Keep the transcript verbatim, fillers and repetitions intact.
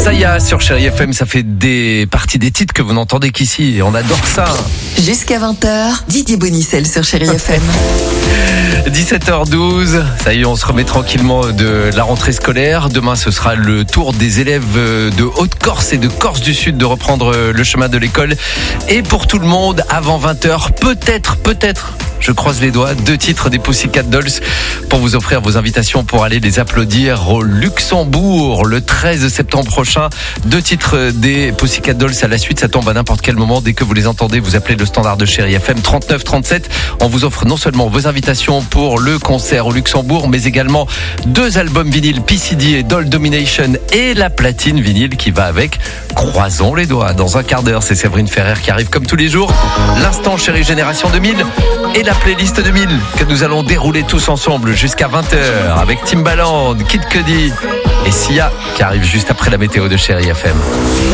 Saya sur Chérie F M, ça fait des parties des titres que vous n'entendez qu'ici et on adore ça. Jusqu'à vingt heures, Didier Bonicel sur Chérie F M. dix-sept heures douze, ça y est, on se remet tranquillement de la rentrée scolaire. Demain, ce sera le tour des élèves de Haute-Corse et de Corse du Sud de reprendre le chemin de l'école. Et pour tout le monde, avant vingt heures, peut-être, peut-être, je croise les doigts, deux titres des Pussycat Dolls pour vous offrir vos invitations pour aller les applaudir au Luxembourg le treize septembre prochain. Deux titres des Pussycat Dolls à la suite, ça tombe à n'importe quel moment. Dès que vous les entendez, vous appelez le standard de Chérie F M trente-neuf trente-sept. On vous offre non seulement vos invitations pour le concert au Luxembourg, mais également deux albums vinyles, P C D et Doll Domination, et la platine vinyle qui va avec. Croisons les doigts. Dans un quart d'heure, c'est Séverine Ferrer qui arrive comme tous les jours. L'instant Chérie Génération deux mille et la playlist deux mille que nous allons dérouler tous ensemble jusqu'à vingt heures avec Timbaland, Kid Cudi et Sia qui arrive juste après la météo de Chérie F M.